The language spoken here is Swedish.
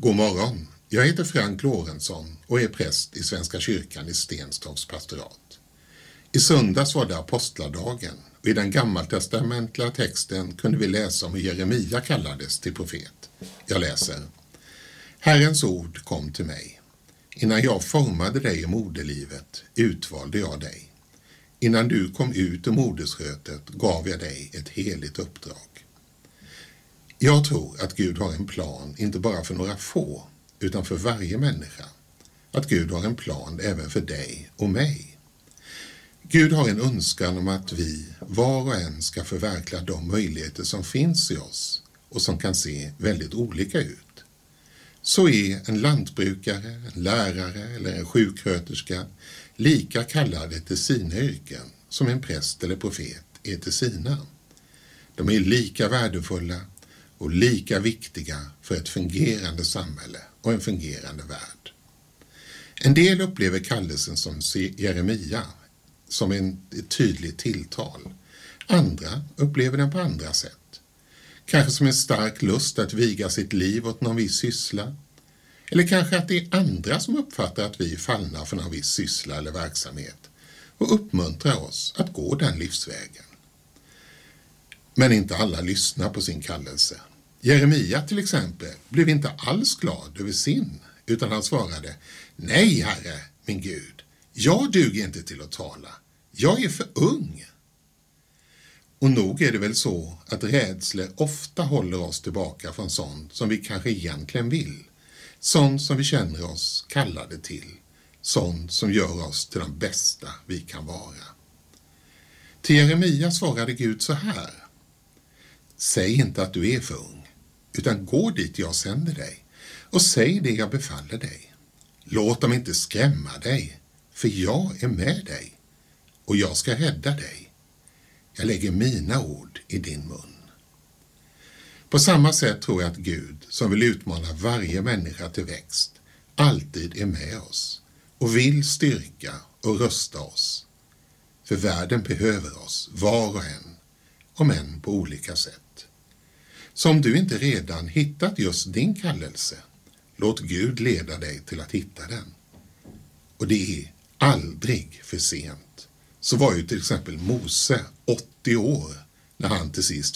God morgon, jag heter Frank Lorentzon och är präst i Svenska kyrkan i Stenstorps pastorat. I söndags var det apostladagen och i den gammaltestamentliga texten kunde vi läsa om hur Jeremia kallades till profet. Jag läser: Herrens ord kom till mig. Innan jag formade dig i moderlivet utvalde jag dig. Innan du kom ut ur modersrötet gav jag dig ett heligt uppdrag. Jag tror att Gud har en plan inte bara för några få utan för varje människa. Att Gud har en plan även för dig och mig. Gud har en önskan om att vi var och en ska förverkliga de möjligheter som finns i oss och som kan se väldigt olika ut. Så är en lantbrukare, en lärare eller en sjuksköterska lika kallade till sina yrken som en präst eller profet är till sina. De är lika värdefulla och lika viktiga för ett fungerande samhälle och en fungerande värld. En del upplever kallelsen som Jeremia som ett tydligt tilltal. Andra upplever den på andra sätt. Kanske som en stark lust att viga sitt liv åt någon viss syssla. Eller kanske att det är andra som uppfattar att vi fallnar för någon viss syssla eller verksamhet och uppmuntrar oss att gå den livsvägen. Men inte alla lyssnar på sin kallelse. Jeremia till exempel blev inte alls glad över sin, utan han svarade: Nej, Herre, min Gud, jag duger inte till att tala. Jag är för ung. Och nog är det väl så att rädslor ofta håller oss tillbaka från sånt som vi kanske egentligen vill. Sånt som vi känner oss kallade till. Sånt som gör oss till de bästa vi kan vara. Till Jeremia svarade Gud så här: Säg inte att du är för ung, utan gå dit jag sänder dig och säg det jag befaller dig. Låt dem inte skrämma dig, för jag är med dig och jag ska rädda dig. Jag lägger mina ord i din mun. På samma sätt tror jag att Gud, som vill utmana varje människa till växt, alltid är med oss och vill styrka och rösta oss. För världen behöver oss, var och en, om än på olika sätt. Så om du inte redan hittat just din kallelse, låt Gud leda dig till att hitta den. Och det är aldrig för sent. Så var ju till exempel Mose 80 år när han till sist